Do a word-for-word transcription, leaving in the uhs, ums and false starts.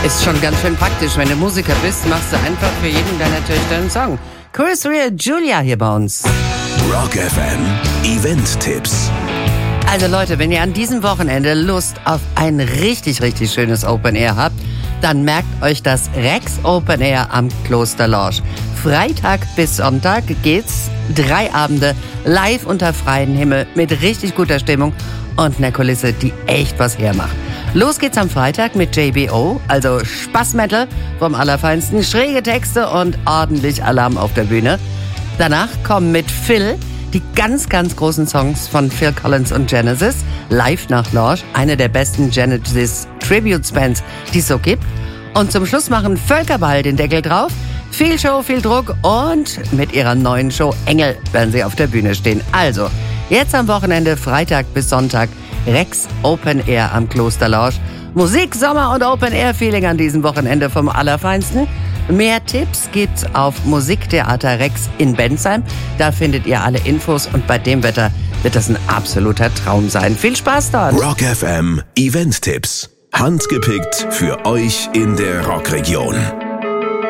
Ist schon ganz schön praktisch. Wenn du Musiker bist, machst du einfach für jeden deiner Töchter einen Song. Chris Rea, Julia hier bei uns. Rock F M Event-Tipps. Also Leute, wenn ihr an diesem Wochenende Lust auf ein richtig, richtig schönes Open Air habt, dann merkt euch das Rex Open Air am Kloster Lorsch. Freitag bis Sonntag geht's drei Abende live unter freiem Himmel mit richtig guter Stimmung und einer Kulisse, die echt was hermacht. Los geht's am Freitag mit J B O, also Spaßmetal vom Allerfeinsten, schräge Texte und ordentlich Alarm auf der Bühne. Danach kommen mit Phil die ganz, ganz großen Songs von Phil Collins und Genesis live nach Lorsch, eine der besten Genesis Tribute-Bands, die es so gibt. Und zum Schluss machen Völkerball den Deckel drauf. Viel Show, viel Druck und mit ihrer neuen Show Engel werden sie auf der Bühne stehen. Also, jetzt am Wochenende, Freitag bis Sonntag, Rex Open Air am Kloster Lorsch. Musik, Sommer und Open Air Feeling an diesem Wochenende vom Allerfeinsten. Mehr Tipps gibt's auf Musiktheater Rex in Bensheim. Da findet ihr alle Infos und bei dem Wetter wird das ein absoluter Traum sein. Viel Spaß dort! Rock F M Event-Tipps. Handgepickt für euch in der Rockregion.